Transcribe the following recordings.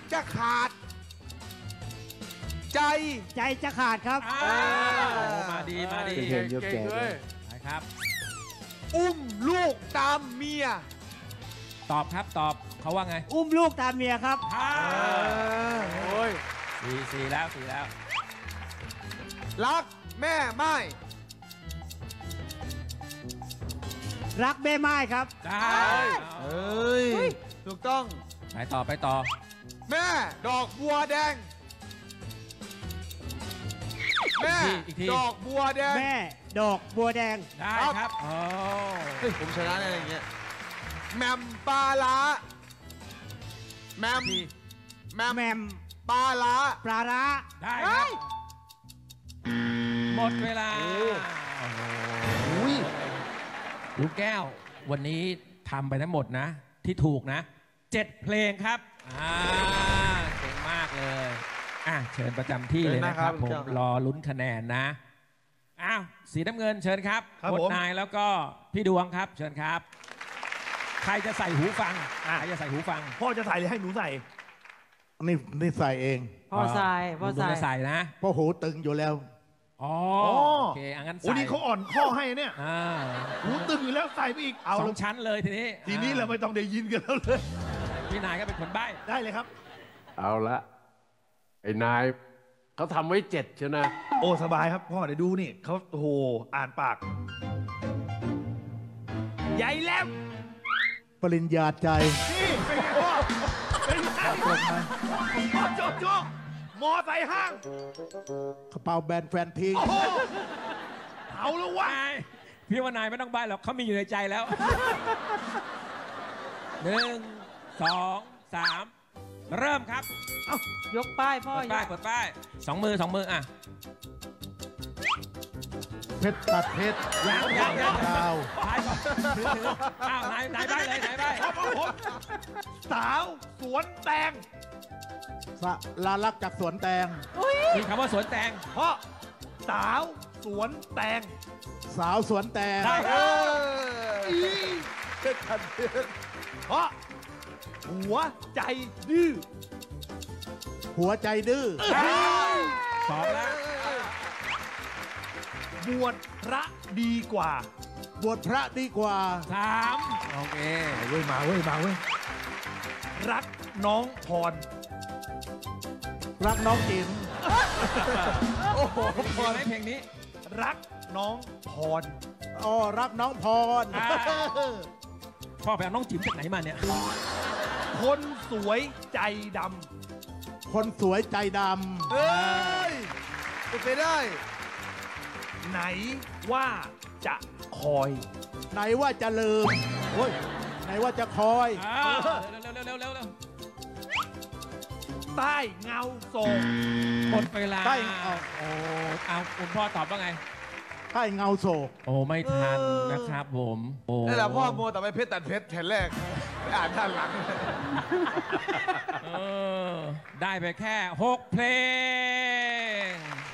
จะขาด ใจจะขาดครับมาดีมาดีเก่งเยอะแก่เลยไปครับอุ้มลูกตามเมียตอบครับตอบเขาว่าไงอุ้มลูกตามเมียครับโอ้ยสี่แล้วรักแม่ไม่รักแม่ไม้ครับได้เอ้ย ถูกต้องไปต่อแม่ดอกบัวแดง แม่อีกทีดอกบัวแดงแม่ดอกบัวแดงได้ครับโอ้เฮ้ยผมชนะอะไรอย่างเงี้ยแหมมปลาล้าแหมมดีแหมมแหมมปลาล้าปลาร้าได้ครับหมดเวลาโอ้โหลูกแก้ววันนี้ทำไปทั้งหมดนะ ที่ถูกนะ 7 เพลงครับเก่งมากเลยเชิญประจำที่เลยนะครับผมรอลุ้นคะแนนนะอ้าวสีน้ำเงินเชิญครับครับกดผมนายแล้วก็พี่ดวงครับ เชิญครับ ใครจะใส่หูฟังใครจะใส่หูฟังพ่อจะใส่หรือให้หนูใส่นี่ใส่เองพ่อใส่พ่อคุณจะใส่ใส่นะเพราะหูตึงอยู่แล้วอ๋ออ๋อโอเคงั้นโอ้ใส่นี่เขาอ่อนข้อให้เนี่ยอ่าหูตึงอยู่แล้วใส่ไปอีก เอาสอแล้วงชั้นเลยทีนี้ทีนี้เราไม่ต้องได้ยินกันแล้วเลยพี่นายก็เป็นคนใบ้ได้เลยครับเอาละไอ้นายเขาทำไว้7ใช่ไหมโอ้สบายครับพ่อเดี๋ยวดูนี่เขาโอ้โหอ่านปาก ใหญ่แล้วปริญญาใจนี่เป็นไงพ่อเป็นไงพ่อโจ๊กโจ๊กมอใส่ห้างกระเป๋าแบรนด์แฟนทิ้งโอ้โหเอาแล้ววะนายพี่ว่านายไม่ต้องใบ้หรอกเขามีอยู่ในใจแล้ว 1 2 3 เริ่มครับยกป้ายพ่อเปิดป้ายเปิดป้ายสองมืออ่ะเพชรตัดเพชรยังดาวทายก่อนถืออ้าวนายใบ้เลยนายใบ้ผมสาวสวนแตงสะลาลักจากสวนแตงมีคำว่าสวนแตงพ่อสาวสวนแตงสาวสวนแตงได้คเอรับอเพชรทันเพชรเพราะหัวใจดื้อหัวใจดื้อสองแล้วบวชพระดีกว่าบวชพระดีกว่า 3โอเคเว้ยมาเว้ยมาเว้ยรักน้องพรรักน้องจิ๋มโอ้โหพอไหมเพลงนี้รักน้องพรอ๋อรักน้องพรพ่อไปเอาน้องจิ๋มจากไหนมาเนี่ยคนสวยใจดคนสวยใจดเฮ้ยเป็นไปได้ำไหนว่าจะคอยำไหนว่าจะลืมโอ้ยไหนว่าจะคอยเร็วใต้เงาโศกหมดเวลาใต้เอาคุณพ่อตอบว่าไงใต้เงาโศกโอ้ไม่ทันนะครับผมโอ้นี่แหละพ่อโมแต่ไปเพชรตัดเพชรแผ่นแรกไปอ่านด้านหลังได้ไปแค่ 6 เพลง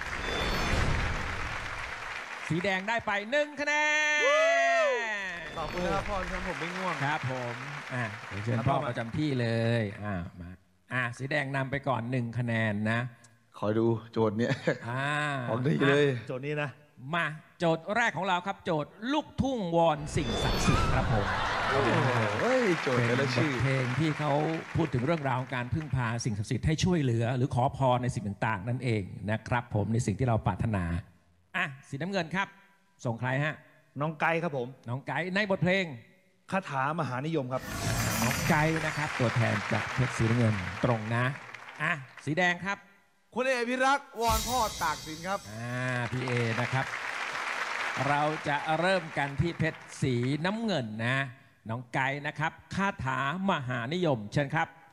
สีแดงได้ไป 1 คะแนนขอบคุณนะครับพ่อที่ทำผมไม่ง่วงครับผมเดี๋ยวเชิญพ่อประจำที่เลยมาสีแดงนำไปก่อน 1 คะแนนนะขอดูโจทย์เนี้ยของดีเลยโจทย์นี้นะมาโจทย์แรกของเราครับ โจทย์ลูกทุ่งวอนสิ่งศักดิ์สิทธิ์ครับผมเฮ้ย โจทย์เป็นแต่ละบชื่ทอเพลงที่เขาพูดถึงเรื่องราวของการพึ่งพาสิ่งศักดิ์สิทธิ์ให้ช่วยเหลือ หรือขอพรในสิ่งต่างๆ นั่นเองนะครับผมในสิ่งที่เราปรารถนาสีน้ำเงินครับ ส่งใครฮะน้องไกด์ครับผมน้องไก่ในบทเพลงคาถามหานิยมครับน้องไก่นะครับ ตัวแทนจากเพชรสีน้ำเงินตรงนะสีแดงครับคุณเอพิรักษ์วอนพ่อตากสินครับพี่เอนะครับ เราจะเริ่มกันที่เพชรสีน้ำเงินนะ น้องไก่นะครับคาถามหานิยมเชิญครับ